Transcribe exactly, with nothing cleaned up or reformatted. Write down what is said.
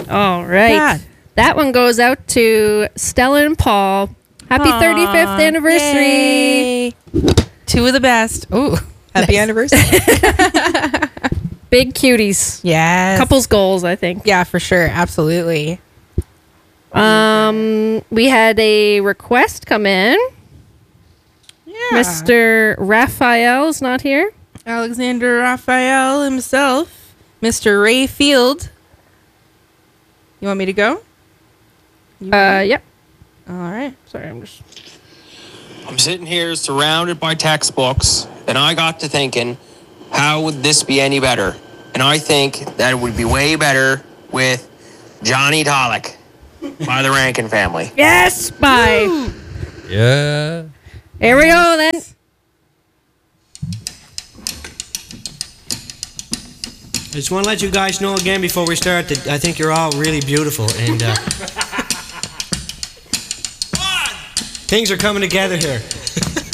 All right. Yeah. That one goes out to Stella and Paul. Happy Aw, thirty-fifth anniversary. yay. Two of the best. Ooh, Happy nice. anniversary. Big cuties. Yes. Couples goals, I think. Yeah, for sure. Absolutely. Um, we had a request come in. Yeah. Mister Raphael's not here. Alexander Raphael himself. Mister Ray Field. You want me to go? You Uh, yep. All right. Sorry, I'm just. I'm sitting here surrounded by textbooks, and I got to thinking, how would this be any better? And I think that it would be way better with Johnny Tolick by the Rankin family. Yes, bye. Yeah. Here we go then. I just want to let you guys know again before we start that I think you're all really beautiful, and uh, things are coming together here.